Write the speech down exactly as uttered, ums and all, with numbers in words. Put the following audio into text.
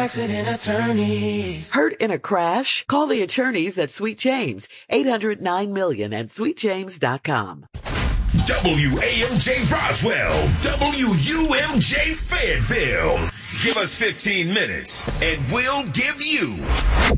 accident attorneys. Hurt in a crash? Call the attorneys at Sweet James, eight hundred nine million and sweet james dot com. W A M J Roswell, W U M J Fayetteville. Give us fifteen minutes and we'll give you